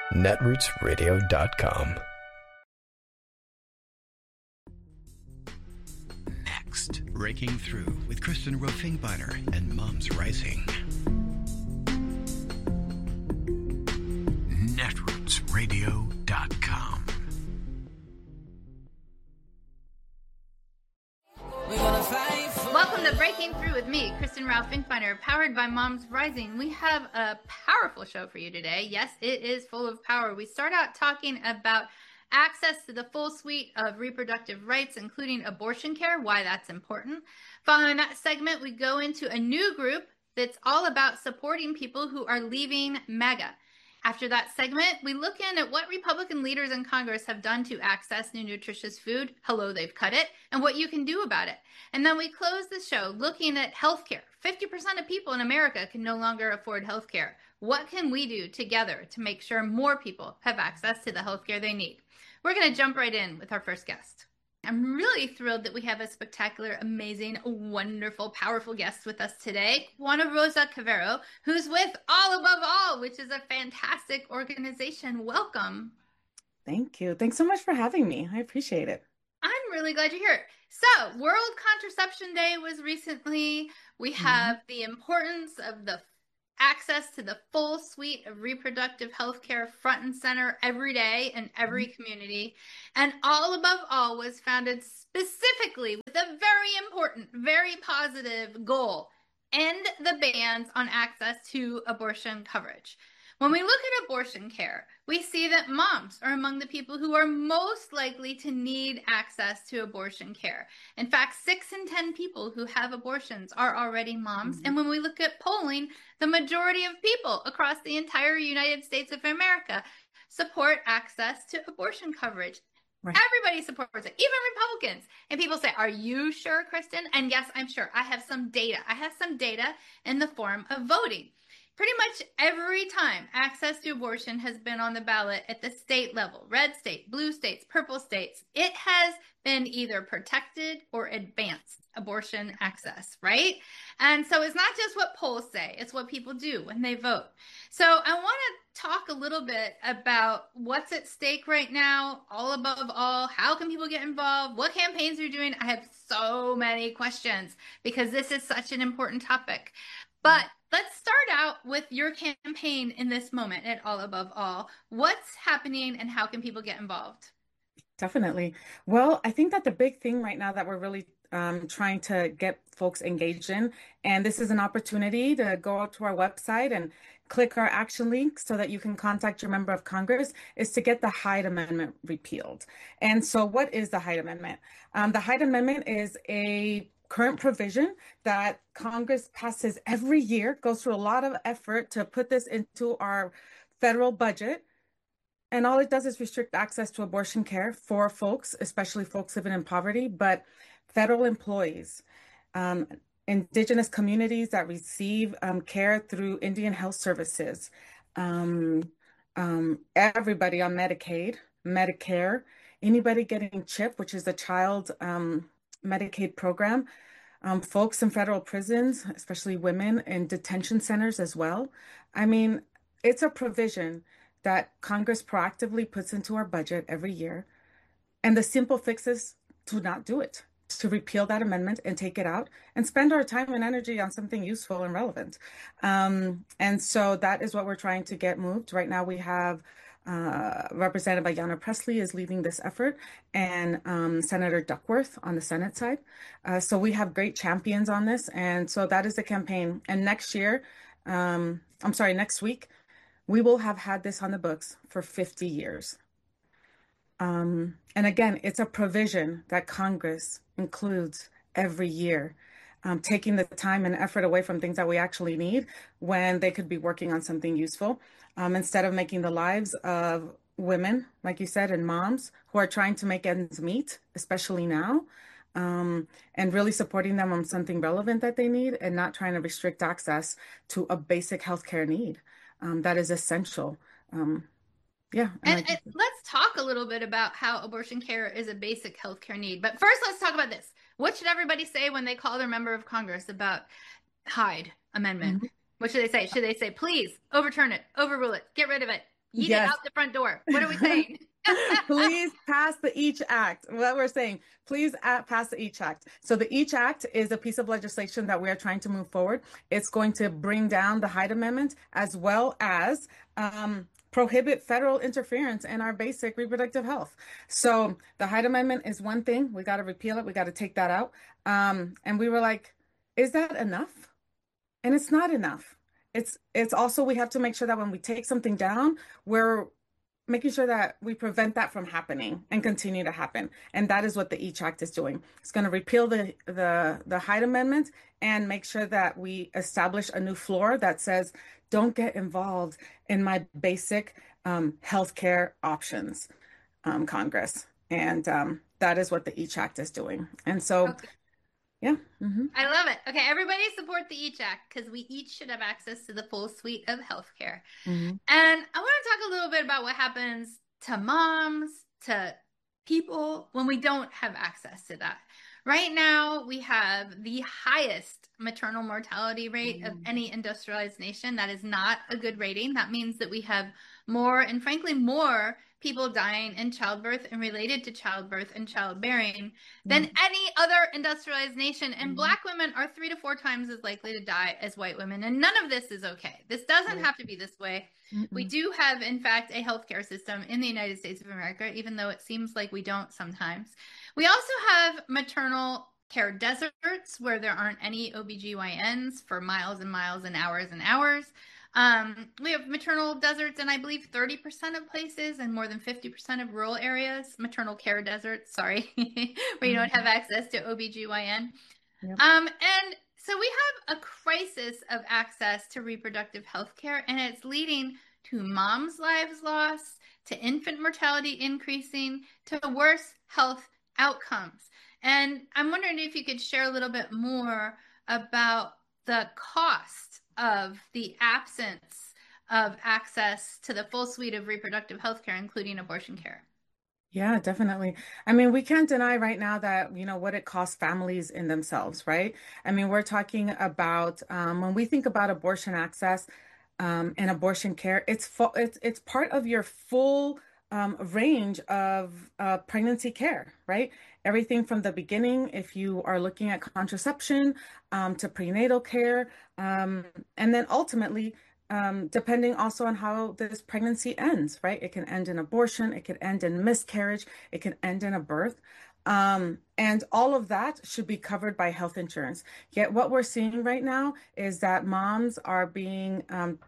netrootsradio.com. Next, Breaking Through with Kristen Rofingbeiner and Moms Rising. netrootsradio.com. Welcome to Breaking Through with me, Kristen Rofingbeiner, powered by Moms Rising. We have a powerful show for you today. Yes, it is full of power. We start out talking about access to the full suite of reproductive rights, including abortion care, why that's important. Following that segment, we go into a new group that's all about supporting people who are leaving MAGA. After that segment, we look in at what Republican leaders in Congress have done to access new nutritious food. Hello, they've cut it, and what you can do about it. And then we close the show looking at healthcare. 50% of people in America can no longer afford healthcare. What can we do together to make sure more people have access to the healthcare they need? We're going to jump right in with our first guest. I'm really thrilled that we have a spectacular, amazing, wonderful, powerful guest with us today, Juana Rosa Cavero, who's with All Above All, which is a fantastic organization. Welcome. Thank you. Thanks so much for having me. I appreciate it. I'm really glad you're here. So, World Contraception Day was recently. We have the importance of the access to the full suite of reproductive health care front and center every day in every community. And All Above All was founded specifically with a very important, very positive goal: end the bans on access to abortion coverage. When we look at abortion care, we see that moms are among the people who are most likely to need access to abortion care. In fact, 6 in 10 people who have abortions are already moms. And when we look at polling, the majority of people across the entire United States of America support access to abortion coverage. Right. Everybody supports it, even Republicans. And people say, are you sure, Kristen? And yes, I'm sure. I have some data. I have some data in the form of voting. Pretty much every time access to abortion has been on the ballot at the state level, red state, blue states, purple states, it has been either protected or advanced abortion access, right? And so it's not just what polls say, it's what people do when they vote. So I want to talk a little bit about what's at stake right now, All Above All. How can people get involved? What campaigns are you doing? I have so many questions because this is such an important topic. But let's start out with your campaign in this moment at All Above All. What's happening and how can people get involved? Definitely. Well, I think that the big thing right now that we're really trying to get folks engaged in, and this is an opportunity to go out to our website and click our action link so that you can contact your member of Congress, is to get the Hyde Amendment repealed. And so what is the Hyde Amendment? The Hyde Amendment is a current provision that Congress passes every year, goes through a lot of effort to put this into our federal budget. And all it does is restrict access to abortion care for folks, especially folks living in poverty, but federal employees, indigenous communities that receive care through Indian Health Services, everybody on Medicaid, Medicare, anybody getting CHIP, which is the child Medicaid program, folks in federal prisons, especially women in detention centers as well. I mean, it's a provision that Congress proactively puts into our budget every year. And the simple fix is to not do it, to repeal that amendment and take it out and spend our time and energy on something useful and relevant. And so that is what we're trying to get moved. Right now we have Representative Ayanna Pressley is leading this effort, and Senator Duckworth on the Senate side. So we have great champions on this. And so that is the campaign. And next week, we will have had this on the books for 50 years. And again, it's a provision that Congress includes every year, taking the time and effort away from things that we actually need when they could be working on something useful, instead of making the lives of women, like you said, and moms who are trying to make ends meet, especially now, and really supporting them on something relevant that they need and not trying to restrict access to a basic healthcare need that is essential. Yeah. And let's talk a little bit about how abortion care is a basic healthcare need. But first, let's talk about this. What should everybody say when they call their member of Congress about Hyde Amendment? What should they say? Should they say, please overturn it, overrule it, get rid of it? Yeet it Yes. out the front door. What are we saying? Please pass the EACH Act. What we're saying, please pass the EACH Act. So the EACH Act is a piece of legislation that we are trying to move forward. It's going to bring down the Hyde Amendment as well as prohibit federal interference in our basic reproductive health. So the Hyde Amendment is one thing. We got to repeal it. We got to take that out. And we were like, is that enough? And it's not enough. It's also, we have to make sure that when we take something down, we're making sure that we prevent that from happening and continue to happen. And that is what the EACH Act is doing. It's going to repeal the Hyde Amendment and make sure that we establish a new floor that says, don't get involved in my basic healthcare options, Congress. And that is what the EACH Act is doing. And so, Okay. yeah. I love it. Okay, everybody support the EACH Act because we each should have access to the full suite of healthcare. And I want to talk a little bit about what happens to moms, to people when we don't have access to that. Right now, we have the highest maternal mortality rate of any industrialized nation. That is not a good rating. That means that we have more, and frankly, more people dying in childbirth and related to childbirth and childbearing than any other industrialized nation. And Black women are 3 to 4 times as likely to die as white women. And none of this is okay. This doesn't have to be this way. We do have, in fact, a healthcare system in the United States of America, even though it seems like we don't sometimes. We also have maternal care deserts where there aren't any OBGYNs for miles and miles and hours and hours. We have maternal deserts in, I believe, 30% of places and more than 50% of rural areas. Maternal care deserts, sorry, where you don't have access to OBGYN. And so we have a crisis of access to reproductive health care, and it's leading to moms' lives lost, to infant mortality increasing, to worse health outcomes. And I'm wondering if you could share a little bit more about the cost of the absence of access to the full suite of reproductive health care, including abortion care. Yeah, definitely. I mean, we can't deny right now that, what it costs families in themselves, right? I mean, we're talking about when we think about abortion access and abortion care, it's part of your full range of pregnancy care, right? Everything from the beginning, if you are looking at contraception, to prenatal care, and then ultimately, depending also on how this pregnancy ends, right? It can end in abortion, it could end in miscarriage, it can end in a birth. And all of that should be covered by health insurance. Yet what we're seeing right now is that moms are being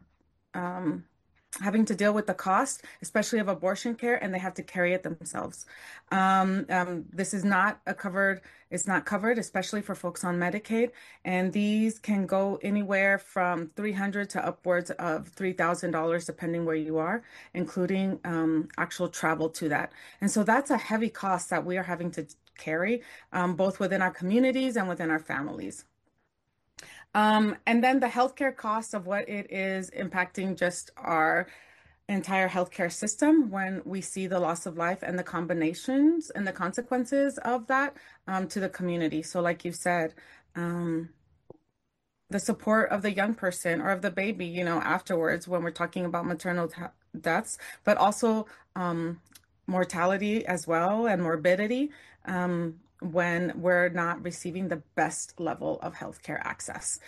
having to deal with the cost, especially of abortion care, and they have to carry it themselves. This is not it's not covered, especially for folks on Medicaid. And these can go anywhere from $300 to upwards of $3,000, depending where you are, including actual travel to that. And so that's a heavy cost that we are having to carry, both within our communities and within our families. And then the healthcare cost of what it is impacting just our entire healthcare system when we see the loss of life and the combinations and the consequences of that to the community. So like you said, the support of the young person or of the baby, afterwards when we're talking about maternal deaths, but also mortality as well and morbidity. When we're not receiving the best level of healthcare access.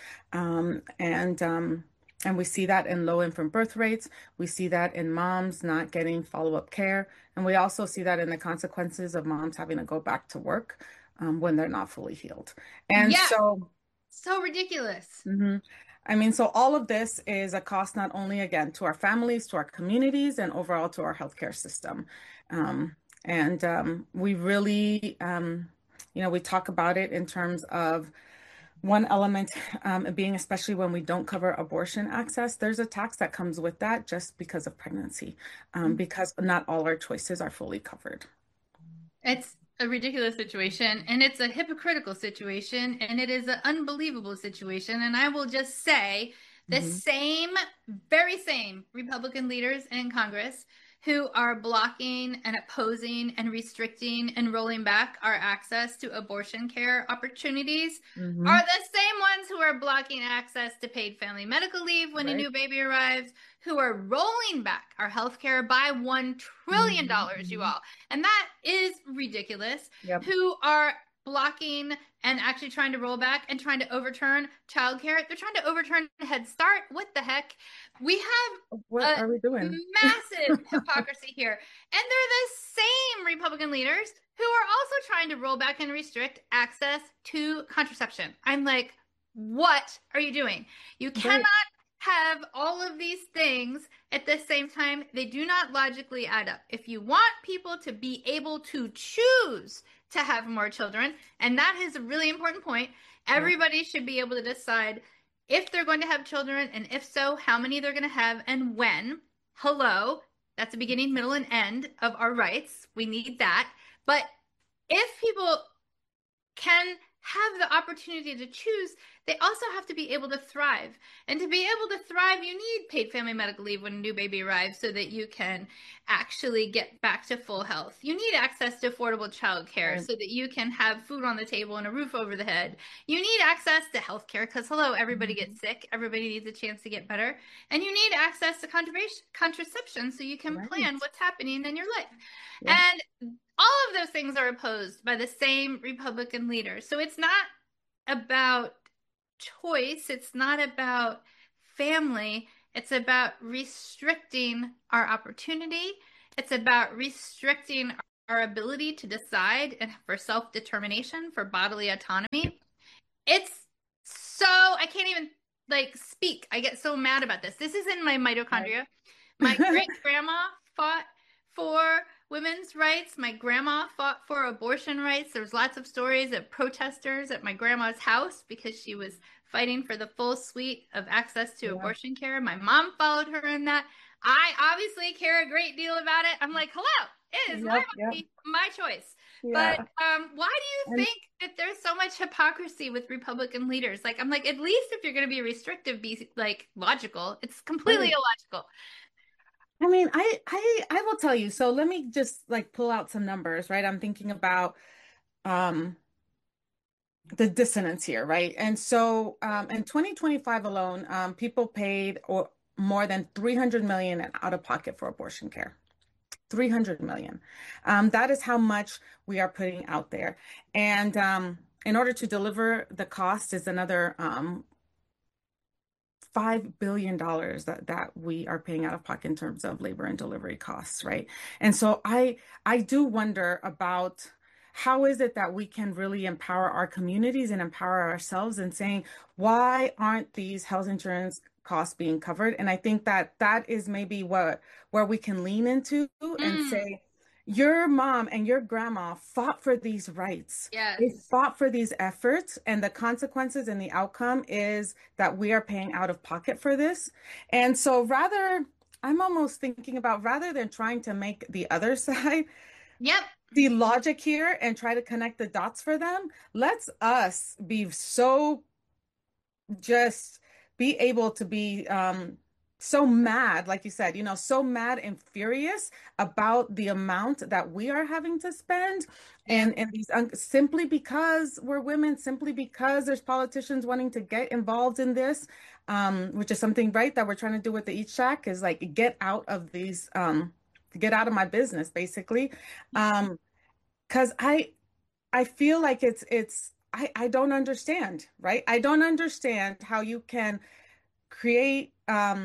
And we see that in low infant birth rates. We see that in moms not getting follow-up care. And we also see that in the consequences of moms having to go back to work when they're not fully healed. And so ridiculous. I mean, so all of this is a cost not only, again, to our families, to our communities, and overall to our healthcare system. And we really, we talk about it in terms of one element being, especially when we don't cover abortion access, there's a tax that comes with that just because of pregnancy, because not all our choices are fully covered. It's a ridiculous situation, and it's a hypocritical situation, and it is an unbelievable situation. And I will just say the very same Republican leaders in Congress who are blocking and opposing and restricting and rolling back our access to abortion care opportunities are the same ones who are blocking access to paid family medical leave when a new baby arrives, who are rolling back our health care by $1 trillion, you all. And that is ridiculous. Who are blocking and actually trying to roll back and trying to overturn childcare. They're trying to overturn Head Start. What the heck? We have what are we doing? Massive hypocrisy here. And they're the same Republican leaders who are also trying to roll back and restrict access to contraception. I'm like, what are you doing? You cannot have all of these things at the same time. They do not logically add up. If you want people to be able to choose to have more children, and that is a really important point, everybody should be able to decide if they're going to have children, and if so, how many they're going to have and when. Hello, that's the beginning, middle, and end of our rights. We need that. But if people can have the opportunity to choose, they also have to be able to thrive. And to be able to thrive, you need paid family medical leave when a new baby arrives so that you can actually get back to full health. You need access to affordable child care so that you can have food on the table and a roof over the head. You need access to health care because, hello, everybody gets sick. Everybody needs a chance to get better. And you need access to contraception so you can plan what's happening in your life. And all of those things are opposed by the same Republican leaders. So it's not about choice. It's not about family. It's about restricting our opportunity. It's about restricting our ability to decide and for self-determination, for bodily autonomy. It's so, I can't even speak. I get so mad about this. This is in my mitochondria. My great grandma fought for women's rights. My grandma fought for abortion rights. There's lots of stories of protesters at my grandma's house because she was fighting for the full suite of access to abortion care. My mom followed her in that. I obviously care a great deal about it. I'm like, hello, it is my body, my choice. But why do you think that there's so much hypocrisy with Republican leaders? I'm like, at least if you're going to be restrictive, be logical. It's completely illogical. I mean, I will tell you. So let me just pull out some numbers, right? I'm thinking about the dissonance here, right? And so in 2025 alone, people paid more than 300 million in out of pocket for abortion care. 300 million. That is how much we are putting out there. And in order to deliver the cost is another $5 billion that we are paying out of pocket in terms of labor and delivery costs, right? And so I do wonder about how is it that we can really empower our communities and empower ourselves in saying, why aren't these health insurance costs being covered? And I think that is maybe where we can lean into and say, your mom and your grandma fought for these rights. Yes. They fought for these efforts, and the consequences and the outcome is that we are paying out of pocket for this. And so I'm almost thinking about rather than trying to make the other side the logic here and try to connect the dots for them, let's us be so just be able to be so mad, like you said, so mad and furious about the amount that we are having to spend, and these simply because we're women, simply because there's politicians wanting to get involved in this, which is something that we're trying to do with the Eat Shack is get out of these, get out of my business, basically, because I feel like I don't understand, right? I don't understand how you can create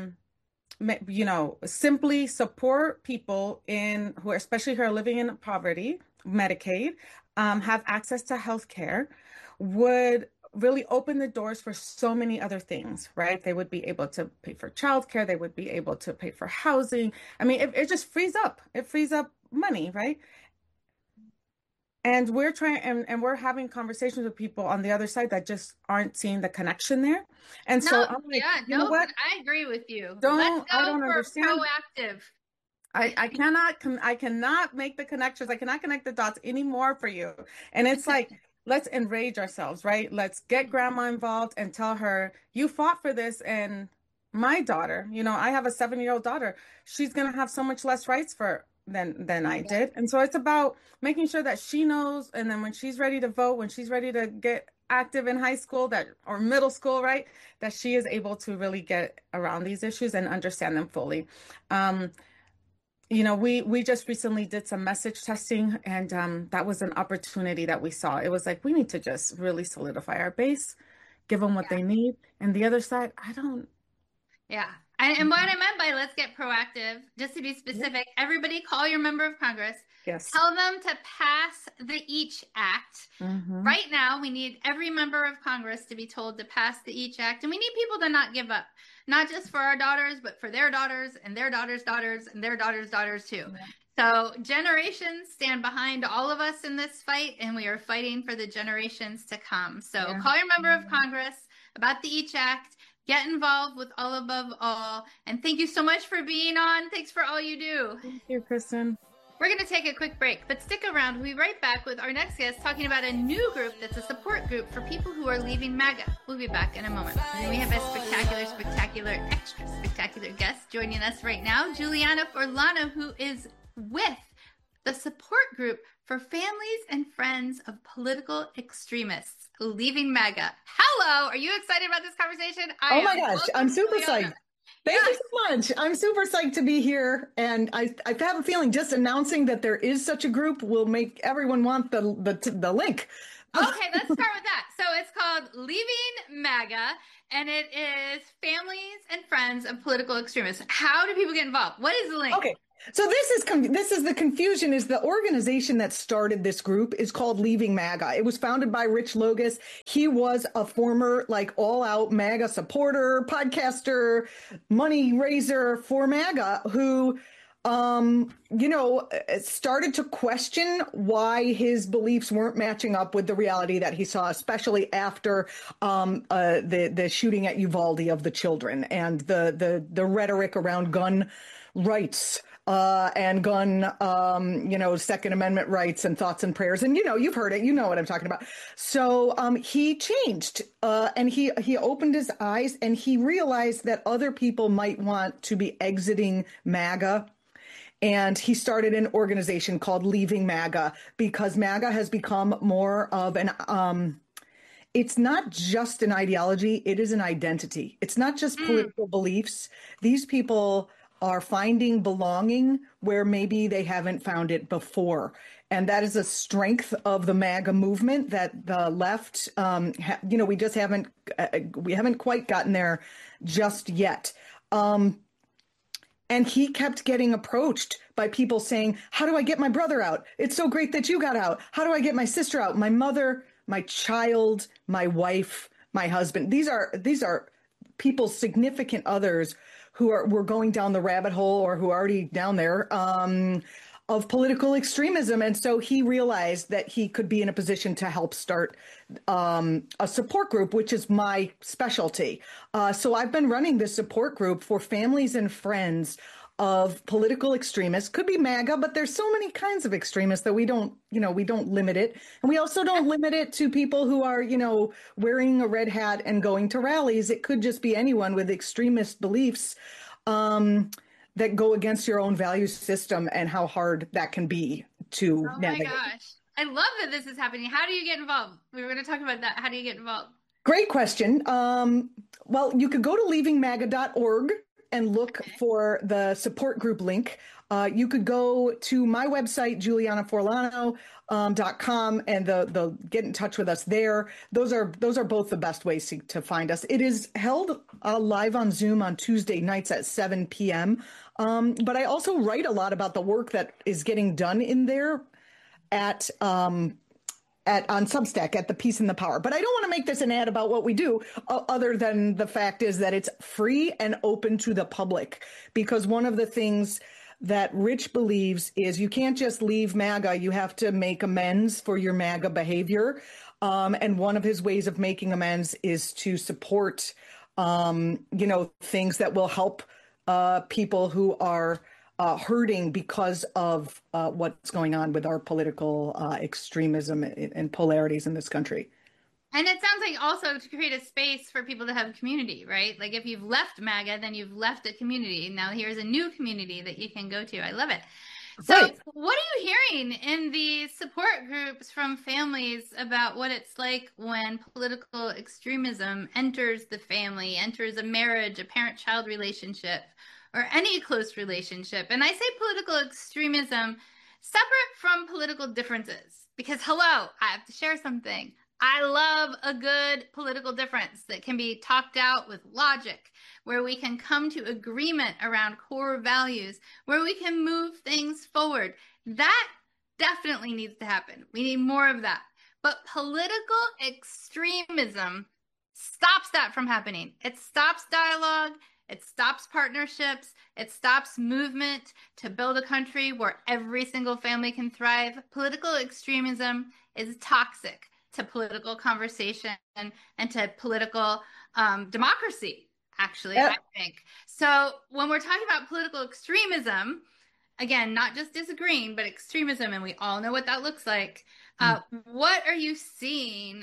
simply support people especially who are living in poverty, Medicaid, have access to health care, would really open the doors for so many other things, right? They would be able to pay for childcare. They would be able to pay for housing. I mean, it just frees up. It frees up money, right? And we're trying, and we're having conversations with people on the other side that just aren't seeing the connection there. And so I'm like, you know what? I agree with you. I don't understand. Proactive. I cannot make the connections. I cannot connect the dots anymore for you. And it's let's enrage ourselves, right? Let's get grandma involved and tell her, you fought for this and my daughter, I have a 7-year-old daughter. She's going to have so much less rights for than I did. And so it's about making sure that she knows, and then when she's ready to vote, when she's ready to get active in high school that or middle school, right, that she is able to really get around these issues and understand them fully. Um, we just recently did some message testing, and that was an opportunity that we saw. It was like we need to just really solidify our base, give them what Yeah. they need, and the other side, I don't. Yeah. And what I meant by let's get proactive, just to be Yeah. specific, everybody call your member of Congress. Yes. Tell them to pass the EACH Act. Hmm. Right now, we need every member of Congress to be told to pass the EACH Act. And we need people to not give up, not just for our daughters, but for their daughters and their daughters' daughters and their daughters' daughters too. Yeah. So generations stand behind all of us in this fight, and we are fighting for the generations to come. So Yeah. call your member of Congress about the EACH Act. Get involved with All Above All. And thank you so much for being on. Thanks for all you do. Thank you, Kristen. We're going to take a quick break, but stick around. We'll be right back with our next guest talking about a new group that's a support group for people who are leaving MAGA. We'll be back in a moment. And we have a spectacular, extra spectacular guest joining us right now, Juliana Forlano, who is with the support group for families and friends of political extremists leaving MAGA. Hello, are you excited about this conversation? Oh my gosh, I'm super psyched. Thank you Yes. so much. I'm super psyched to be here. And I have a feeling just announcing that there is such a group will make everyone want the link. Okay, let's start with that. So it's called Leaving MAGA, and it is families and friends of political extremists. How do people get involved? What is the link? Okay. So this is the confusion is the organization that started this group is called Leaving MAGA. It was founded by Rich Logus. He was a former like all out MAGA supporter, podcaster, money raiser for MAGA who started to question why his beliefs weren't matching up with the reality that he saw, especially after the shooting at Uvalde of the children and the rhetoric around gun rights and gun, Second Amendment rights and thoughts and prayers. And, you've heard it, you know what I'm talking about. So he changed and he opened his eyes and he realized that other people might want to be exiting MAGA. And he started an organization called Leaving MAGA because MAGA has become more of an it's not just an ideology, it is an identity. It's not just political beliefs. These people are finding belonging where maybe they haven't found it before. And that is a strength of the MAGA movement that the left, we just haven't quite gotten there just yet. And he kept getting approached by people saying, how do I get my brother out? It's so great that you got out. How do I get my sister out? My mother, my child, my wife, my husband. These are people's significant others who were going down the rabbit hole or who are already down there of political extremism. And so he realized that he could be in a position to help start a support group, which is my specialty. So I've been running this support group for families and friends of political extremists. Could be MAGA, but there's so many kinds of extremists that we don't limit it. And we also don't limit it to people who are, wearing a red hat and going to rallies. It could just be anyone with extremist beliefs that go against your own value system and how hard that can be to navigate. Oh my gosh. I love that this is happening. How do you get involved? We were going to talk about that. How do you get involved? Great question. Well, you could go to leavingmaga.org and look for the support group link. You could go to my website, julianaforlano.com, and the get in touch with us there. Those are both the best ways to find us. It is held live on Zoom on Tuesday nights at 7 p.m. But I also write a lot about the work that is getting done in there on Substack at the Peace and the Power. But I don't want to make this an ad about what we do other than the fact is that it's free and open to the public, because one of the things that Rich believes is you can't just leave MAGA. You have to make amends for your MAGA behavior. And one of his ways of making amends is to support, things that will help people who are hurting because of what's going on with our political extremism and polarities in this country. And it sounds like also to create a space for people to have community, right? Like if you've left MAGA, then you've left a community. Now here's a new community that you can go to. I love it. So, Right. what are you hearing in the support groups from families about what it's like when political extremism enters the family, enters a marriage, a parent-child relationship, or any close relationship? And I say political extremism separate from political differences because, hello, I have to share something. I love a good political difference that can be talked out with logic, where we can come to agreement around core values, where we can move things forward. That definitely needs to happen. We need more of that. But political extremism stops that from happening. It stops dialogue. It stops partnerships. It stops movement to build a country where every single family can thrive. Political extremism is toxic to political conversation and to political democracy, actually, I think. So when we're talking about political extremism, again, not just disagreeing, but extremism, and we all know what that looks like. What are you seeing?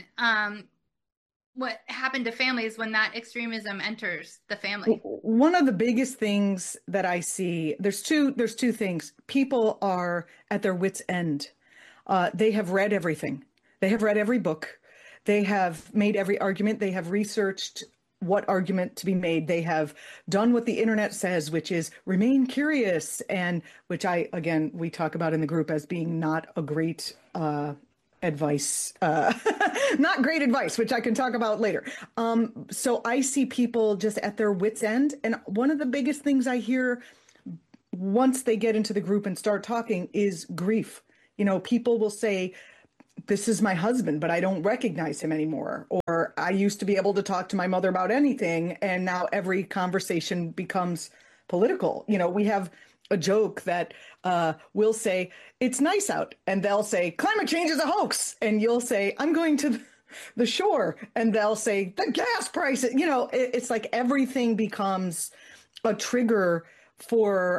What happened to families when that extremism enters the family? One of the biggest things that I see, there's two things. People are at their wits' end. They have read everything. They have read every book. They have made every argument. They have researched what argument to be made. They have done what the internet says, which is remain curious, and which we talk about in the group as being not a great advice, not great advice, which I can talk about later. So I see people just at their wits' end. And one of the biggest things I hear once they get into the group and start talking is grief. People will say, this is my husband, but I don't recognize him anymore. Or I used to be able to talk to my mother about anything, and now every conversation becomes political. We have a joke that we'll say, it's nice out. And they'll say, climate change is a hoax. And you'll say, I'm going to the shore. And they'll say, the gas prices. It's like everything becomes a trigger for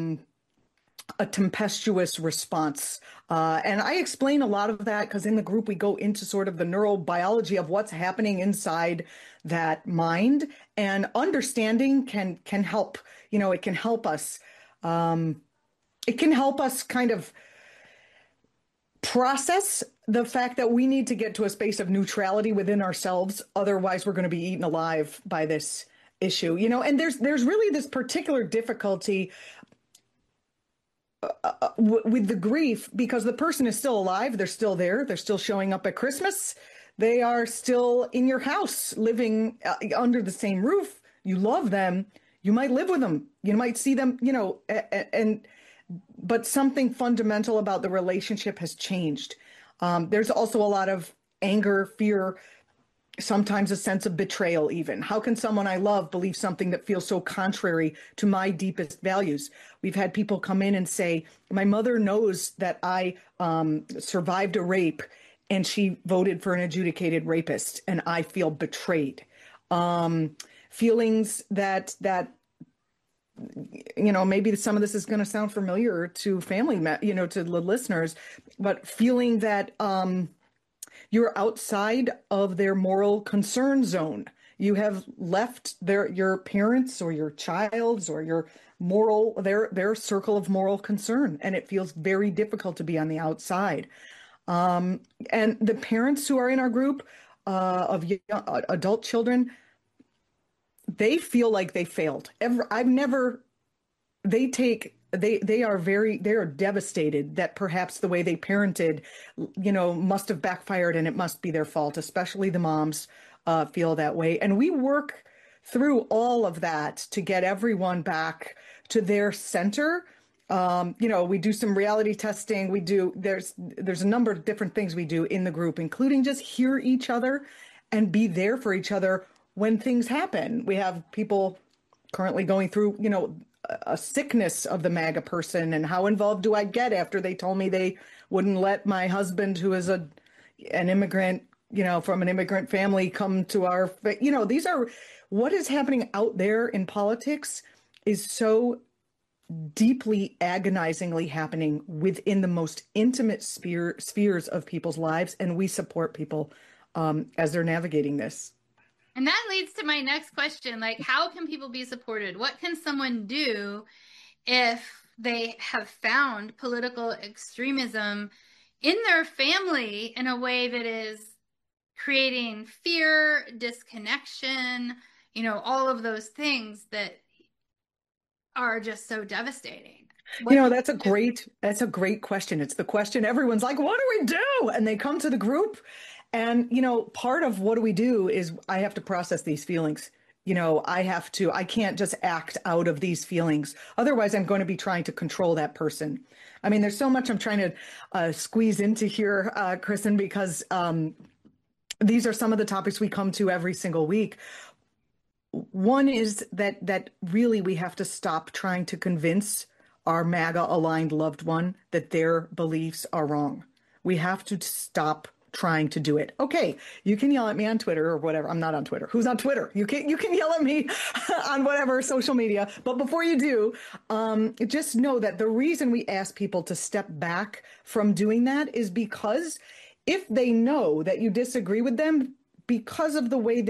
a tempestuous response. And I explain a lot of that because in the group, we go into sort of the neurobiology of what's happening inside that mind, and understanding can help. It can help us. It can help us kind of process the fact that we need to get to a space of neutrality within ourselves. Otherwise, we're going to be eaten alive by this issue, and there's really this particular difficulty with the grief, because the person is still alive. They're still there. They're still showing up at Christmas. They are still in your house, living under the same roof. You love them. You might live with them. You might see them, but something fundamental about the relationship has changed. There's also a lot of anger, fear, sometimes a sense of betrayal even. How can someone I love believe something that feels so contrary to my deepest values? We've had people come in and say, my mother knows that I survived a rape and she voted for an adjudicated rapist, and I feel betrayed. Feelings that maybe some of this is going to sound familiar to family, to the listeners, but feeling that you're outside of their moral concern zone. You have left your parents or your child's or your their circle of moral concern, and it feels very difficult to be on the outside. And the parents who are in our group of young, adult children, they feel like they failed. They are devastated that perhaps the way they parented, must have backfired and it must be their fault. Especially the moms feel that way. And we work through all of that to get everyone back to their center. We do some reality testing. There's a number of different things we do in the group, including just hear each other and be there for each other when things happen. We have people currently going through, a sickness of the MAGA person, and how involved do I get after they told me they wouldn't let my husband, who is an immigrant, from an immigrant family, come to our, these are what is happening out there in politics is so deeply agonizingly happening within the most intimate spheres of people's lives. And we support people as they're navigating this. And that leads to my next question. Like, how can people be supported? What can someone do if they have found political extremism in their family in a way that is creating fear, disconnection, all of those things that are just so devastating? That's a great question. It's the question everyone's like, what do we do? And they come to the group and, part of what do we do is I have to process these feelings. I can't just act out of these feelings. Otherwise, I'm going to be trying to control that person. I mean, there's so much I'm trying to squeeze into here, Kristen, because these are some of the topics we come to every single week. One is that really we have to stop trying to convince our MAGA-aligned loved one that their beliefs are wrong. We have to stop trying to do it. Okay, you can yell at me on Twitter or whatever. I'm not on Twitter. Who's on Twitter? You can yell at me on whatever social media. But before you do, just know that the reason we ask people to step back from doing that is because if they know that you disagree with them because of the way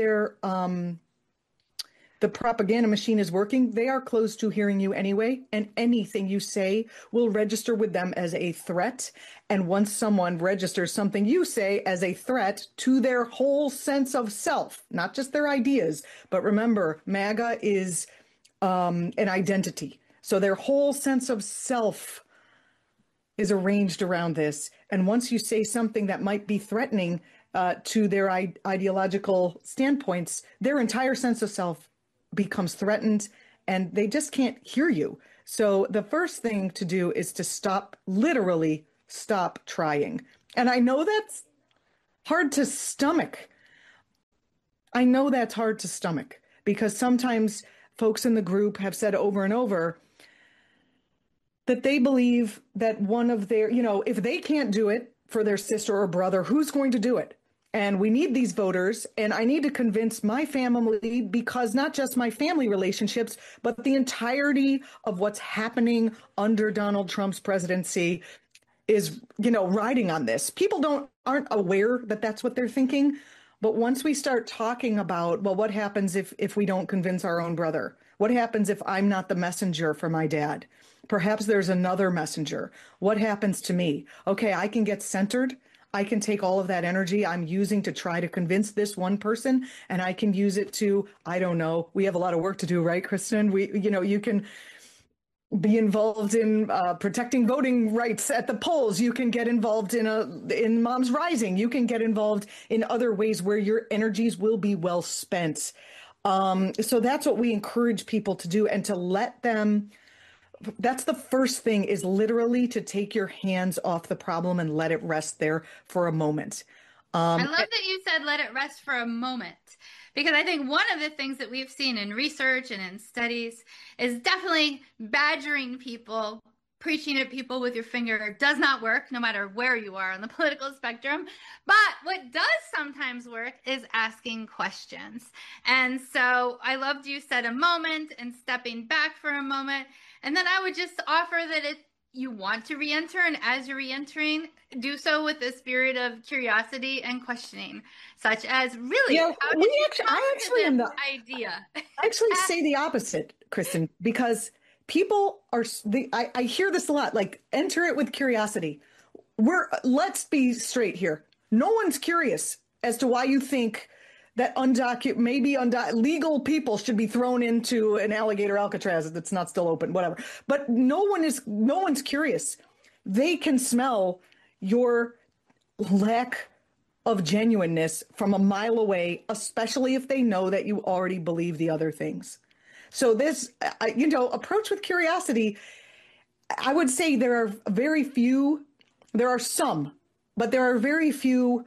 the propaganda machine is working, they are closed to hearing you anyway, and anything you say will register with them as a threat. And once someone registers something you say as a threat to their whole sense of self, not just their ideas, but remember, MAGA is an identity. So their whole sense of self is arranged around this. And once you say something that might be threatening to their ideological standpoints, their entire sense of self becomes threatened and they just can't hear you. So the first thing to do is to literally stop trying. And I know that's hard to stomach. Because sometimes folks in the group have said over and over that they believe that one of their, if they can't do it for their sister or brother, who's going to do it? And we need these voters, and I need to convince my family, because not just my family relationships, but the entirety of what's happening under Donald Trump's presidency is, riding on this. People aren't aware that that's what they're thinking. But once we start talking about, well, what happens if we don't convince our own brother? What happens if I'm not the messenger for my dad? Perhaps there's another messenger. What happens to me? Okay, I can get centered. I can take all of that energy I'm using to try to convince this one person, and I can use it to, I don't know, we have a lot of work to do, right, Kristen? You can be involved in protecting voting rights at the polls. You can get involved in Moms Rising. You can get involved in other ways where your energies will be well spent. So that's what we encourage people to do, and to let them. That's the first thing, is literally to take your hands off the problem and let it rest there for a moment. I love that you said let it rest for a moment, because I think one of the things that we've seen in research and in studies is definitely badgering people, preaching at people with your finger does not work, no matter where you are on the political spectrum. But what does sometimes work is asking questions. And so I loved you said a moment and stepping back for a moment. And then I would just offer that if you want to re-enter, and as you're re-entering, do so with the spirit of curiosity and questioning, such as, really, how did you come to this idea? I actually say the opposite, Kristen, because people are, I hear this a lot, like, enter it with curiosity. Let's be straight here. No one's curious as to why you think that legal people should be thrown into an alligator Alcatraz that's not still open, whatever. But no one's curious. They can smell your lack of genuineness from a mile away, especially if they know that you already believe the other things. So this, approach with curiosity. I would say there are some, but there are very few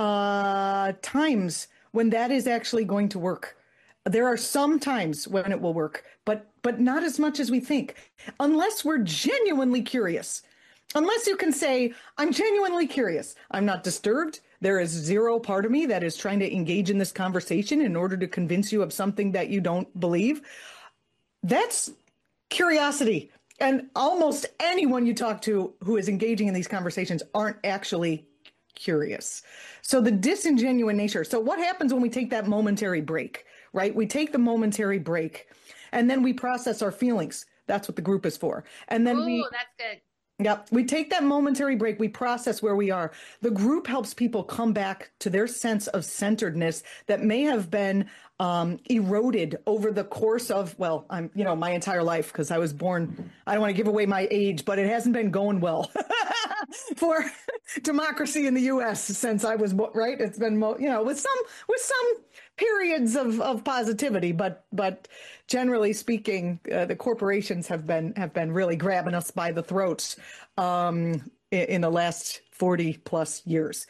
times when that is actually going to work. There are some times when it will work, but not as much as we think, unless we're genuinely curious. Unless you can say, I'm genuinely curious. I'm not disturbed. There is zero part of me that is trying to engage in this conversation in order to convince you of something that you don't believe. That's curiosity. And almost anyone you talk to who is engaging in these conversations aren't actually curious. So the disingenuous nature. So what happens when we take that momentary break, right? We take the momentary break and then we process our feelings. That's what the group is for. And then Ooh, that's good. Yep. We take that momentary break. We process where we are. The group helps people come back to their sense of centeredness that may have been eroded over the course of, well, my entire life, because I was born, I don't want to give away my age, but it hasn't been going well for democracy in the U.S. since I was, right? It's been, with some periods of positivity, but generally speaking, the corporations have been really grabbing us by the throats in the last 40 plus years.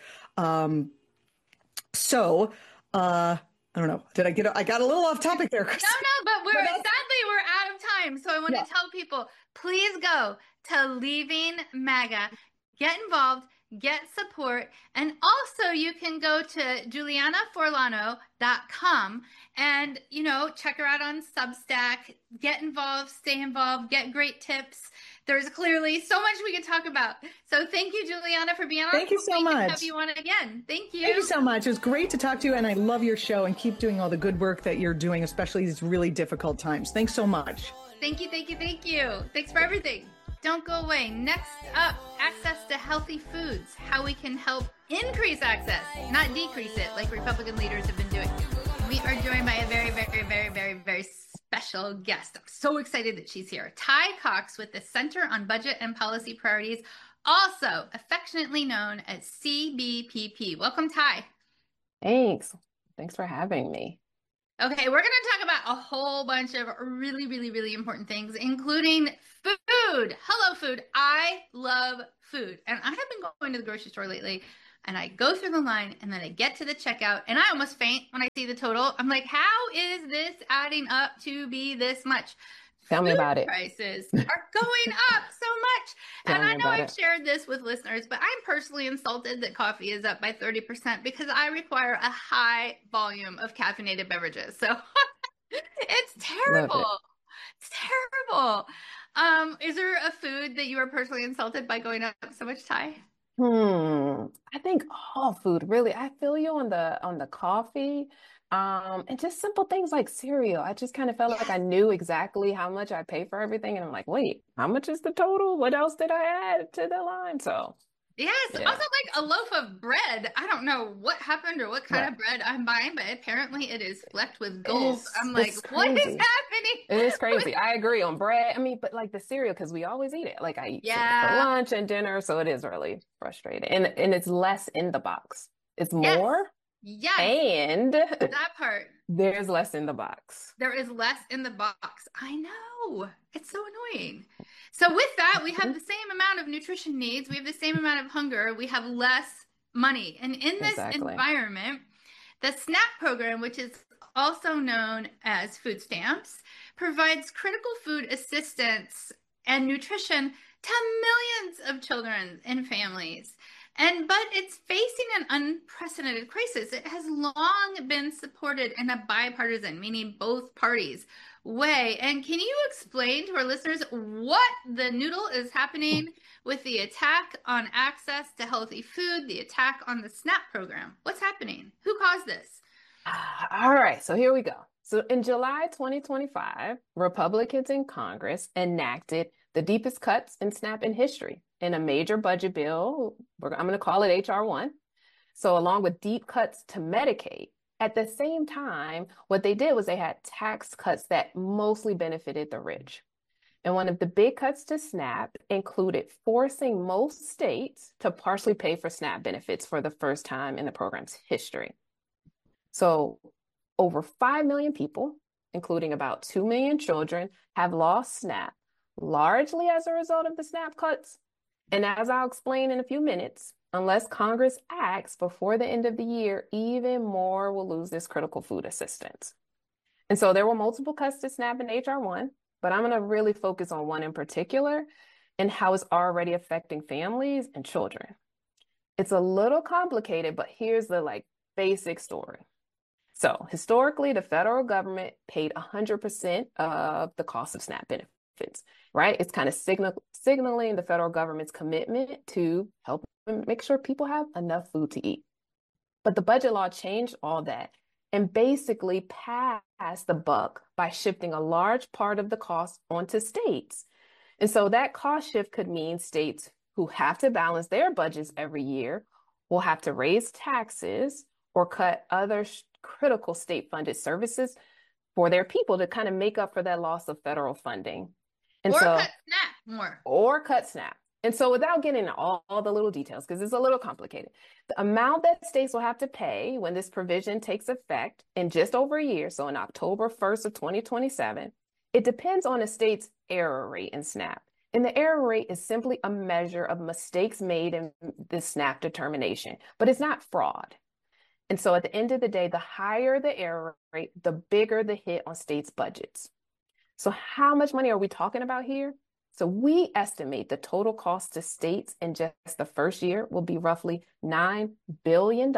I don't know. I got a little off topic there, Chris. No, but sadly we're out of time. So I want to tell people, please go to Leaving MAGA, get involved, get support, and also you can go to julianaforlano.com and, check her out on Substack, get involved, stay involved, get great tips. There's clearly so much we could talk about. So thank you, Juliana, for being on. Thank you so much. Have you on again. Thank you. Thank you so much. It was great to talk to you, and I love your show, and keep doing all the good work that you're doing, especially these really difficult times. Thanks so much. Thank you. Thanks for everything. Don't go away. Next up, access to healthy foods, how we can help increase access, not decrease it like Republican leaders have been doing. We are joined by a very, very, very, very, very special guest. I'm so excited that she's here. Ty Cox with the Center on Budget and Policy Priorities, also affectionately known as CBPP. Welcome, Ty. Thanks for having me. Okay, we're going to talk about a whole bunch of really, really, really important things, including food. Hello, food. I love food. And I have been going to the grocery store lately, and I go through the line, and then I get to the checkout, and I almost faint when I see the total. I'm like, how is this adding up to be this much? Tell me about it. Prices are going up so much. And I know I've shared this with listeners, but I'm personally insulted that coffee is up by 30% because I require a high volume of caffeinated beverages. So it's terrible. It's terrible. Is there a food that you are personally insulted by going up so much, Ty? I think all food, really. I feel you on the coffee. And just simple things like cereal. I just kind of felt like I knew exactly how much I pay for everything. And I'm like, wait, how much is the total? What else did I add to the line? So yes. Yeah. Also, like a loaf of bread. I don't know what happened or what kind of bread I'm buying, but apparently it is flecked with gold. I'm like, what is happening? It is crazy. I agree on bread. I mean, but like the cereal, because we always eat it. Like I eat cereal for lunch and dinner. So it is really frustrating. And it's less in the box. It's more. Yes. And that part. There's less in the box. There is less in the box. I know. It's so annoying. So with that, we have the same amount of nutrition needs. We have the same amount of hunger. We have less money. And in this environment, the SNAP program, which is also known as food stamps, provides critical food assistance and nutrition to millions of children and families. But it's facing an unprecedented crisis. It has long been supported in a bipartisan, meaning both parties, way. And can you explain to our listeners what the noodle is happening with the attack on access to healthy food, the attack on the SNAP program? What's happening? Who caused this? All right, so here we go. So in July 2025, Republicans in Congress enacted the deepest cuts in SNAP in history in a major budget bill. I'm going to call it H.R. 1. So along with deep cuts to Medicaid, at the same time, what they did was they had tax cuts that mostly benefited the rich. And one of the big cuts to SNAP included forcing most states to partially pay for SNAP benefits for the first time in the program's history. So over 5 million people, including about 2 million children, have lost SNAP, largely as a result of the SNAP cuts. And as I'll explain in a few minutes, unless Congress acts before the end of the year, even more will lose this critical food assistance. And so there were multiple cuts to SNAP in H.R. 1, but I'm going to really focus on one in particular and how it's already affecting families and children. It's a little complicated, but here's the basic story. So historically, the federal government paid 100% of the cost of SNAP benefits. benefits, right? It's kind of signaling the federal government's commitment to help make sure people have enough food to eat. But the budget law changed all that and basically passed the buck by shifting a large part of the cost onto states. And so that cost shift could mean states who have to balance their budgets every year will have to raise taxes or cut other critical state-funded services for their people to kind of make up for that loss of federal funding. And or so, cut SNAP more. Or cut SNAP. And so without getting into all the little details, because it's a little complicated, the amount that states will have to pay when this provision takes effect in just over a year, so in October 1st of 2027, it depends on a state's error rate in SNAP. And the error rate is simply a measure of mistakes made in the SNAP determination, but it's not fraud. And so at the end of the day, the higher the error rate, the bigger the hit on states' budgets. So how much money are we talking about here? So we estimate the total cost to states in just the first year will be roughly $9 billion.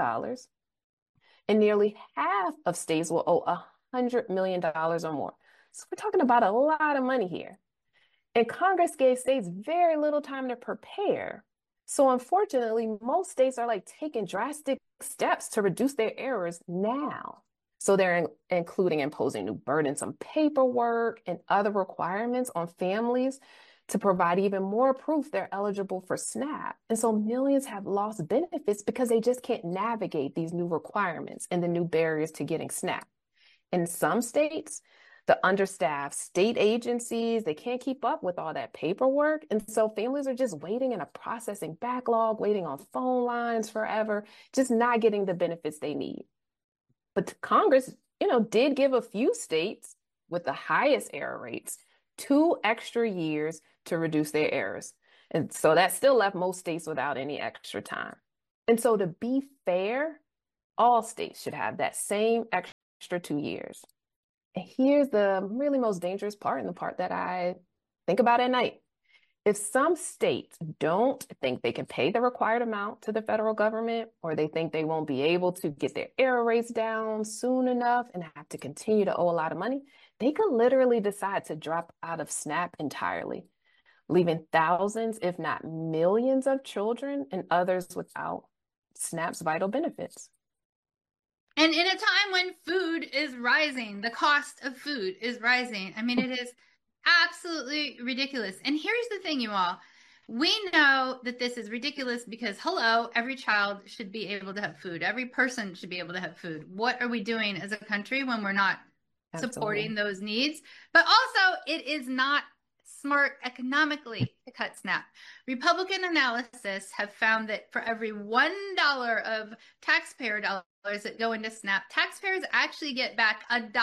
And nearly half of states will owe $100 million or more. So we're talking about a lot of money here. And Congress gave states very little time to prepare. So unfortunately, most states are like taking drastic steps to reduce their errors now. So they're including imposing new burdensome paperwork and other requirements on families to provide even more proof they're eligible for SNAP. And so millions have lost benefits because they just can't navigate these new requirements and the new barriers to getting SNAP. In some states, the understaffed state agencies, they can't keep up with all that paperwork. And so families are just waiting in a processing backlog, waiting on phone lines forever, just not getting the benefits they need. But Congress, did give a few states with the highest error rates 2 extra years to reduce their errors. And so that still left most states without any extra time. And so to be fair, all states should have that same extra 2 years. And here's the really most dangerous part, and the part that I think about at night. If some states don't think they can pay the required amount to the federal government, or they think they won't be able to get their error rates down soon enough and have to continue to owe a lot of money, they could literally decide to drop out of SNAP entirely, leaving thousands, if not millions of children and others without SNAP's vital benefits. And in a time when food is rising, the cost of food is rising. I mean, it is absolutely ridiculous. And here's the thing, you all. We know that this is ridiculous because, hello, every child should be able to have food. Every person should be able to have food. What are we doing as a country when we're not supporting those needs? But also, it is not smart economically to cut SNAP. Republican analysis have found that for every $1 of taxpayer dollars that go into SNAP, taxpayers actually get back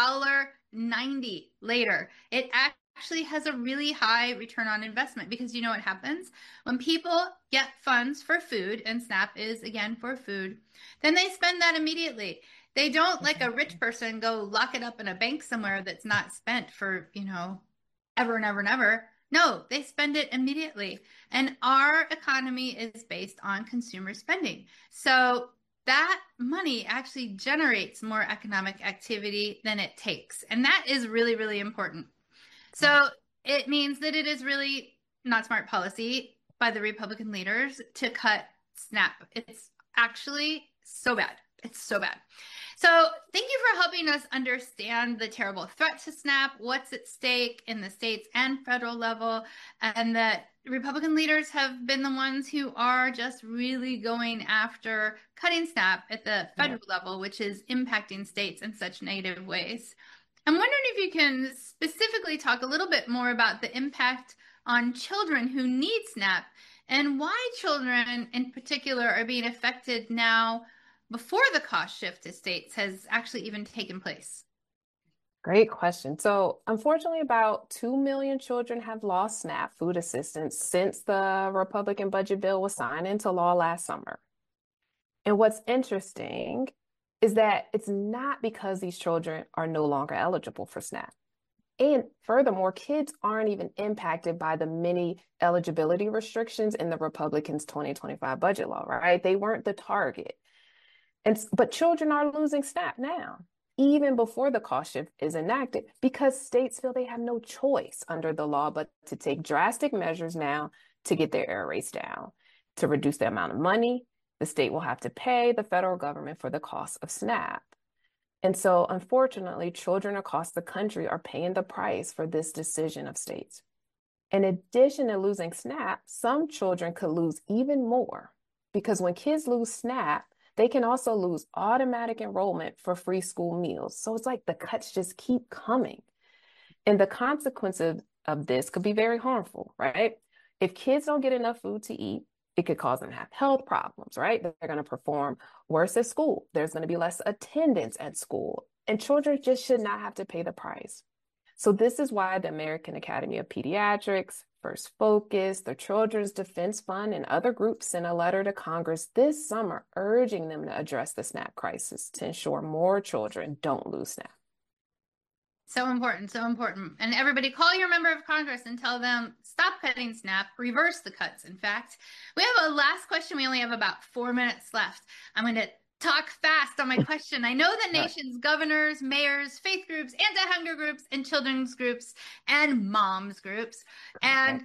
$1.90 later. It actually has a really high return on investment because you know what happens? When people get funds for food, and SNAP is again for food, then they spend that immediately. They don't, like a rich person, go lock it up in a bank somewhere that's not spent for, ever and ever and ever. No, they spend it immediately. And our economy is based on consumer spending. So that money actually generates more economic activity than it takes. And that is really, really important. So it means that it is really not smart policy by the Republican leaders to cut SNAP. It's actually so bad. It's so bad. So thank you for helping us understand the terrible threat to SNAP, what's at stake in the states and federal level, and that Republican leaders have been the ones who are just really going after cutting SNAP at the federal level, which is impacting states in such negative ways. I'm wondering if you can specifically talk a little bit more about the impact on children who need SNAP and why children in particular are being affected now before the cost shift to states has actually even taken place. Great question. So unfortunately, about 2 million children have lost SNAP food assistance since the Republican budget bill was signed into law last summer. And what's interesting is that it's not because these children are no longer eligible for SNAP. And furthermore, kids aren't even impacted by the many eligibility restrictions in the Republicans' 2025 budget law, right? They weren't the target. But children are losing SNAP now. even before the cost shift is enacted, because states feel they have no choice under the law but to take drastic measures now to get their error rates down. To reduce the amount of money the state will have to pay the federal government for the cost of SNAP. And so, unfortunately, children across the country are paying the price for this decision of states. In addition to losing SNAP, some children could lose even more, because when kids lose SNAP, they can also lose automatic enrollment for free school meals. So it's like the cuts just keep coming. And the consequences of this could be very harmful, right? If kids don't get enough food to eat, it could cause them to have health problems, right? They're going to perform worse at school. There's going to be less attendance at school. And children just should not have to pay the price. So this is why the American Academy of Pediatrics, First Focus, the Children's Defense Fund, and other groups sent a letter to Congress this summer urging them to address the SNAP crisis to ensure more children don't lose SNAP. So important, so important. And everybody call your member of Congress and tell them, stop cutting SNAP, reverse the cuts. In fact, we have a last question. We only have about 4 minutes left. I'm going to talk fast on my question. I know the nation's governors, mayors, faith groups, anti-hunger groups, and children's groups, and moms groups, and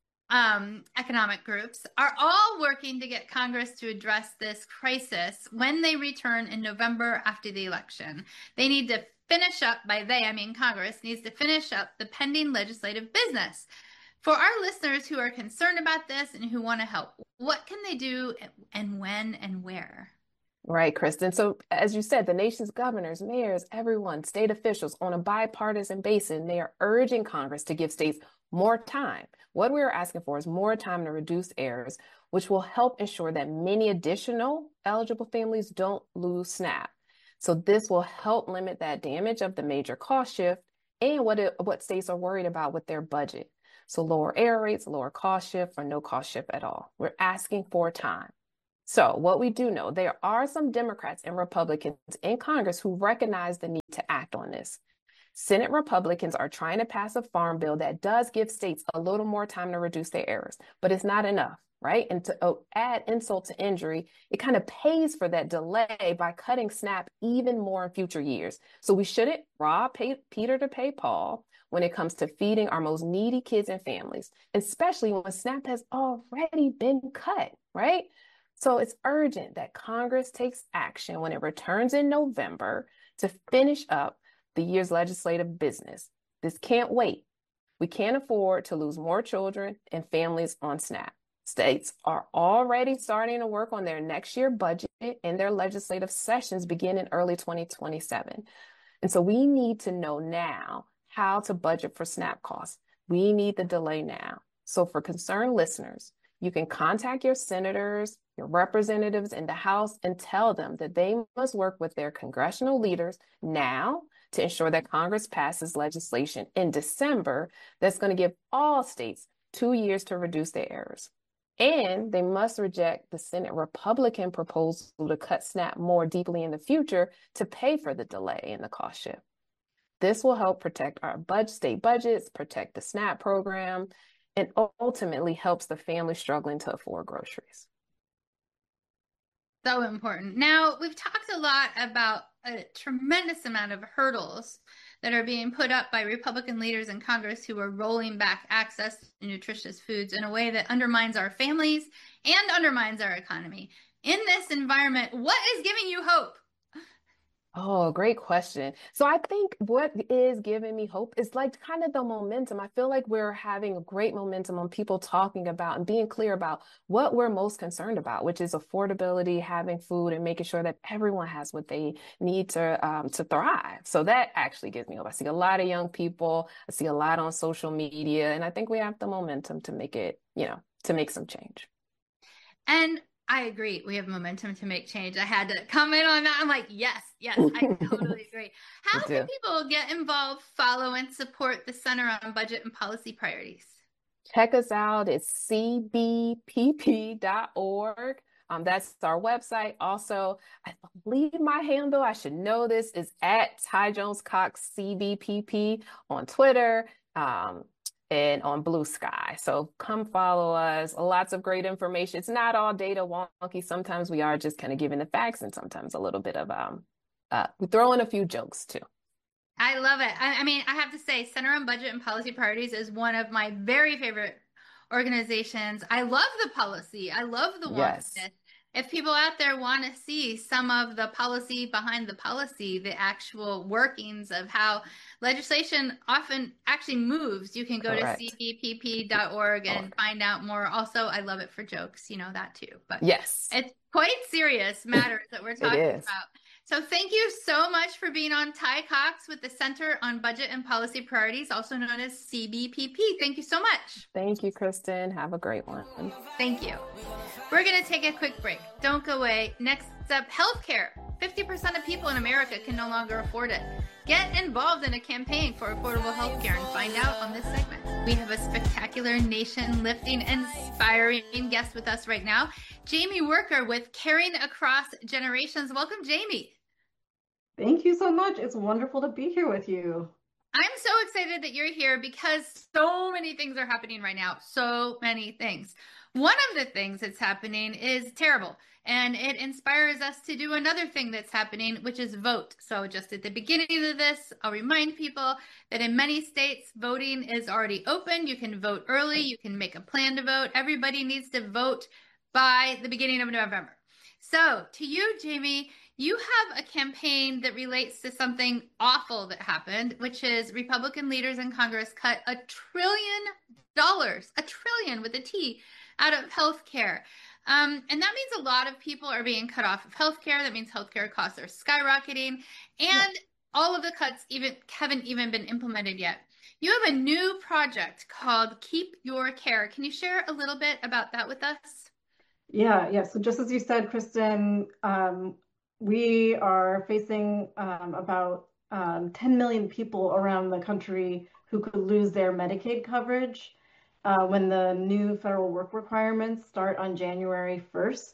economic groups are all working to get Congress to address this crisis when they return in November after the election. They need to finish up, by they, I mean Congress, needs to finish up the pending legislative business. For our listeners who are concerned about this and who want to help, what can they do and when and where? Right, Kristen. So as you said, the nation's governors, mayors, everyone, state officials on a bipartisan basis, they are urging Congress to give states more time. What we are asking for is more time to reduce errors, which will help ensure that many additional eligible families don't lose SNAP. So this will help limit that damage of the major cost shift and what states are worried about with their budget. So lower error rates, lower cost shift, or no cost shift at all. We're asking for time. So what we do know, there are some Democrats and Republicans in Congress who recognize the need to act on this. Senate Republicans are trying to pass a farm bill that does give states a little more time to reduce their errors, but it's not enough, right? And to add insult to injury, it kind of pays for that delay by cutting SNAP even more in future years. So we shouldn't rob Peter to pay Paul when it comes to feeding our most needy kids and families, especially when SNAP has already been cut, right? So it's urgent that Congress takes action when it returns in November to finish up the year's legislative business. This can't wait. We can't afford to lose more children and families on SNAP. States are already starting to work on their next year budget and their legislative sessions begin in early 2027. And so we need to know now how to budget for SNAP costs. We need the delay now. So for concerned listeners, you can contact your senators, your representatives in the House, and tell them that they must work with their congressional leaders now to ensure that Congress passes legislation in December that's going to give all states 2 years to reduce their errors. And they must reject the Senate Republican proposal to cut SNAP more deeply in the future to pay for the delay in the cost shift. This will help protect our state budgets, protect the SNAP program, and ultimately helps the family struggling to afford groceries. So important. Now, we've talked a lot about a tremendous amount of hurdles that are being put up by Republican leaders in Congress who are rolling back access to nutritious foods in a way that undermines our families and undermines our economy. In this environment, what is giving you hope? Oh, great question. So I think what is giving me hope is like kind of the momentum. I feel like we're having a great momentum on people talking about and being clear about what we're most concerned about, which is affordability, having food, and making sure that everyone has what they need to thrive. So that actually gives me hope. I see a lot of young people. I see a lot on social media, and I think we have the momentum to make it, to make some change. And I agree. We have momentum to make change. I had to comment on that. I'm like, yes, I totally agree. How can people get involved, follow, and support the Center on Budget and Policy Priorities? Check us out. It's cbpp.org. That's our website. Also, I believe my handle, I should know this, is at Ty Jones Cox CBPP on Twitter. And on Blue Sky. So come follow us. Lots of great information. It's not all data wonky. Sometimes we are just kind of giving the facts and sometimes a little bit of we throw in a few jokes too. I love it. I mean, I have to say, Center on Budget and Policy Priorities is one of my very favorite organizations. I love the policy. I love the Yes. wonkiness. If people out there want to see some of the policy behind the policy, the actual workings of how legislation often actually moves, you can go Correct. to cbpp.org and find out more. Also, I love it for jokes, you know that too. But Yes. it's quite serious matters that we're talking is. about. So thank you so much for being on Ty Cox with the Center on Budget and Policy Priorities, also known as CBPP. Thank you so much. Thank you, Kristen. Have a great one. Thank you. We're going to take a quick break. Don't go away. Next up, healthcare. 50% of people in America can no longer afford it. Get involved in a campaign for affordable healthcare and find out on this segment. We have a spectacular, nation-lifting, inspiring guest with us right now, Jamie Worker with Caring Across Generations. Welcome, Jamie. Thank you so much. It's wonderful to be here with you. I'm so excited that you're here because so many things are happening right now. So many things. One of the things that's happening is terrible, and it inspires us to do another thing that's happening, which is vote. So just at the beginning of this, I'll remind people that in many states, voting is already open. You can vote early. You can make a plan to vote. Everybody needs to vote by the beginning of November. So to you, Jamie, you have a campaign that relates to something awful that happened, which is Republican leaders in Congress cut $1 trillion, a trillion with a T, out of healthcare. And that means a lot of people are being cut off of healthcare. That means healthcare costs are skyrocketing. And all of the cuts haven't even been implemented yet. You have a new project called Keep Your Care. Can you share a little bit about that with us? Yeah. So just as you said, Kristen, we are facing about 10 million people around the country who could lose their Medicaid coverage when the new federal work requirements start on January 1st.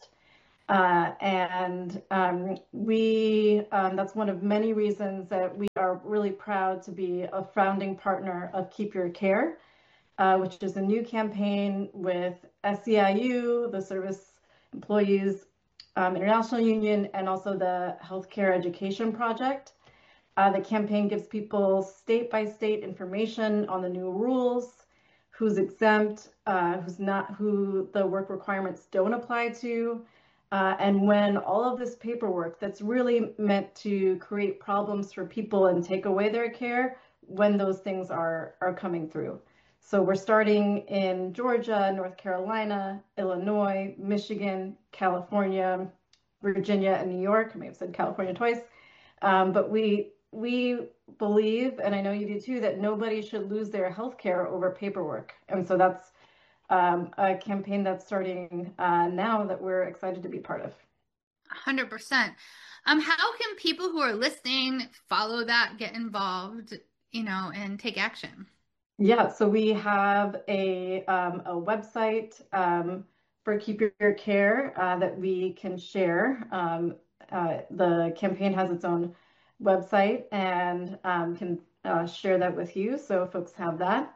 That's one of many reasons that we are really proud to be a founding partner of Keep Your Care, which is a new campaign with SEIU, the Service Employees International Union, and also the Healthcare Education Project. The campaign gives people state-by-state information on the new rules, who's exempt, who's not, who the work requirements don't apply to, and when all of this paperwork that's really meant to create problems for people and take away their care, when those things are coming through. So we're starting in Georgia, North Carolina, Illinois, Michigan, California, Virginia, and New York. I may have said California twice. But we believe, and I know you do too, that nobody should lose their health care over paperwork. And so that's a campaign that's starting now that we're excited to be part of. 100%. How can people who are listening follow that, get involved, and take action? Yeah, so we have a website for Keep Your Care that we can share. The campaign has its own website and can share that with you, so folks have that.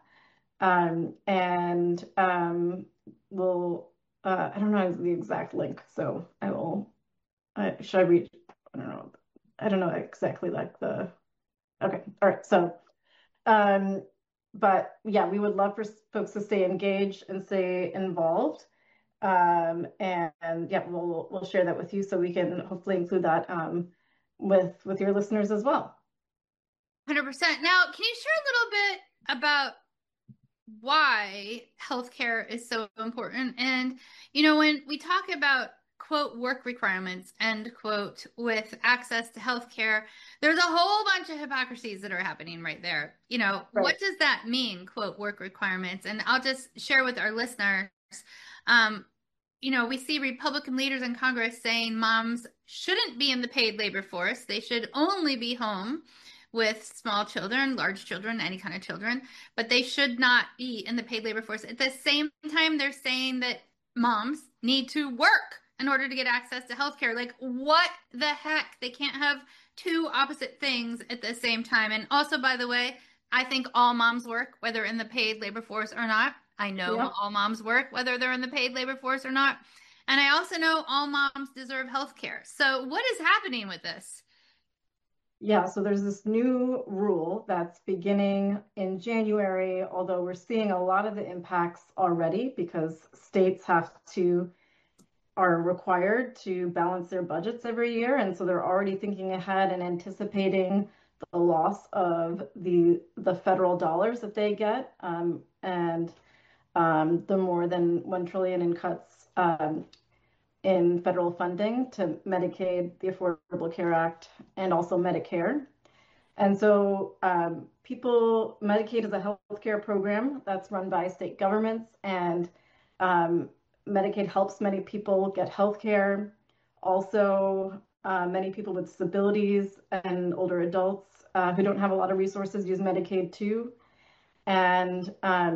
We'll I don't know the exact link, so I will. Should I read? I don't know. I don't know exactly like the. Okay, all right. So, but yeah, we would love for folks to stay engaged and stay involved. And yeah, we'll share that with you so we can hopefully include that with your listeners as well. 100%. Now, can you share a little bit about why healthcare is so important? And, when we talk about, quote, work requirements, end quote, with access to healthcare, there's a whole bunch of hypocrisies that are happening right there. Right. What does that mean, quote, work requirements? And I'll just share with our listeners, we see Republican leaders in Congress saying moms shouldn't be in the paid labor force. They should only be home with small children, large children, any kind of children, but they should not be in the paid labor force. At the same time, they're saying that moms need to work in order to get access to healthcare. Like, what the heck? They can't have two opposite things at the same time. And also, by the way, I think all moms work, whether in the paid labor force or not. I know all moms work, whether they're in the paid labor force or not. And I also know all moms deserve healthcare. So what is happening with this? Yeah, so there's this new rule that's beginning in January, although we're seeing a lot of the impacts already because states are required to balance their budgets every year. And so they're already thinking ahead and anticipating the loss of the federal dollars that they get, and the more than 1 trillion in cuts in federal funding to Medicaid, the Affordable Care Act, and also Medicare. And so Medicaid is a healthcare program that's run by state governments, and Medicaid helps many people get healthcare. Also, many people with disabilities and older adults who don't have a lot of resources use Medicaid too. And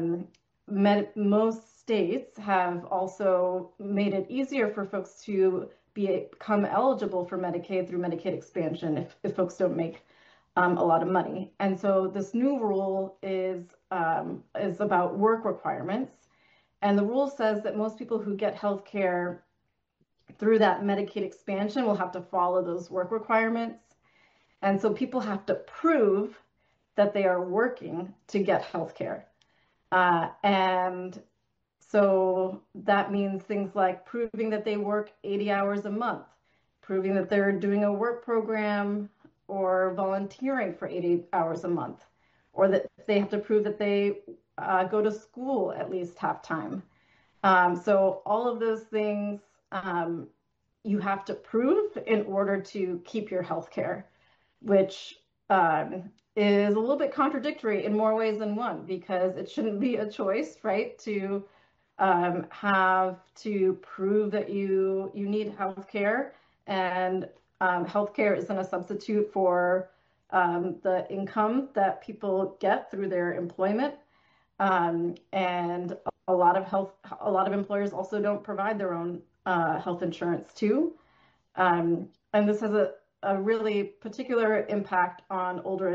most states have also made it easier for folks to become eligible for Medicaid through Medicaid expansion if folks don't make a lot of money. And so this new rule is about work requirements. And the rule says that most people who get health care through that Medicaid expansion will have to follow those work requirements. And so people have to prove that they are working to get health care. And so that means things like proving that they work 80 hours a month, proving that they're doing a work program or volunteering for 80 hours a month, or that they have to prove that they go to school at least half time. So all of those things you have to prove in order to keep your health care, which is a little bit contradictory in more ways than one, because it shouldn't be a choice, right? To have to prove that you need health care, and health care isn't a substitute for the income that people get through their employment. And a lot of employers also don't provide their own health insurance too. And this has a really particular impact on older